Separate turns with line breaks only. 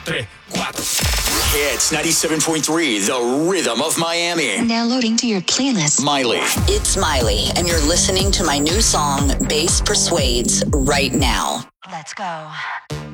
3, 4.
Hits 97.3, the rhythm of Miami.
Now loading to your playlist.
Miley.
It's Miley, and you're listening to my new song, Bass Persuades, right now.
Let's go.